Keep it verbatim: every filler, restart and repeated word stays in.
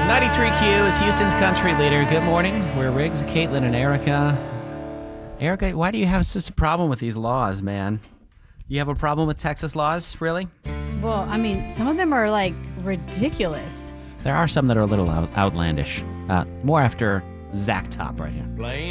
ninety-three Q is Houston's country leader. Good morning. We're Riggs, Caitlin, and Erica. Erica, why do you have such a problem with these laws, man? You have a problem with Texas laws, really? Well, I mean, some of them are, like, ridiculous. There are some that are a little out- outlandish. Uh, more after Zach Top right here.